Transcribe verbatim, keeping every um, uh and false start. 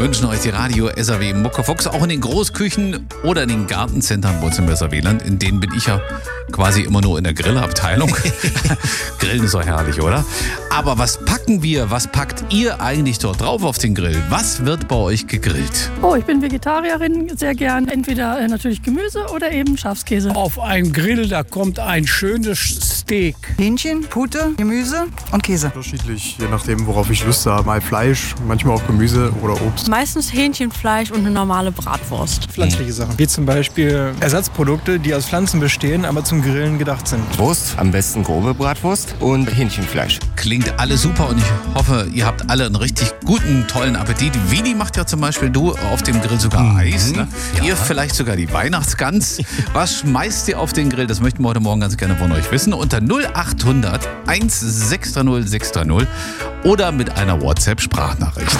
wünschen euch die Radio S A W Muckefuchs auch in den Großküchen oder in den Gartencentern bei uns im Weserwieland. In denen bin ich ja quasi immer nur in der Grillabteilung. Grillen ist doch herrlich, oder? Aber was packen wir, was packt ihr eigentlich dort drauf auf den Grill? Was wird bei euch gegrillt? Oh, ich bin Vegetarierin, sehr gern entweder äh, natürlich Gemüse oder eben Schafskäse. Auf einen Grill, da kommt ein schönes Steak. Hähnchen, Pute, Gemüse und Käse. Unterschiedlich, je nachdem, worauf ich Lust habe. Mal Fleisch, manchmal auch Gemüse oder Obst. Meistens Hähnchenfleisch und eine normale Bratwurst. Pflanzliche Sachen, wie zum Beispiel Ersatzprodukte, die aus Pflanzen bestehen, aber zum Grillen gedacht sind. Wurst, am besten grobe Bratwurst und Hähnchenfleisch. Klingt alles super und ich hoffe, ihr habt alle einen richtig guten, tollen Appetit. Vini macht ja zum Beispiel, du auf dem Grill sogar Mhm. Eis. Ne? Ja. Ihr vielleicht sogar die Weihnachtsgans. Was schmeißt ihr auf den Grill? Das möchten wir heute Morgen ganz gerne von euch wissen. Unter null acht hundert eins sechs drei null sechs drei null oder mit einer WhatsApp-Sprachnachricht.